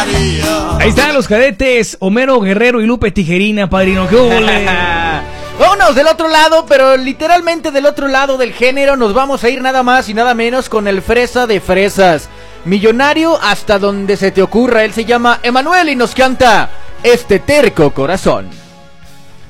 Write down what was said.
Ahí están los cadetes Homero Guerrero y Lupe Tijerina, padrino. ¡Qué ole! Vámonos del otro lado, pero literalmente del otro lado del género. Nos vamos a ir nada más y nada menos con el fresa de fresas, millonario hasta donde se te ocurra. Él se llama Emanuel y nos canta Este terco corazón.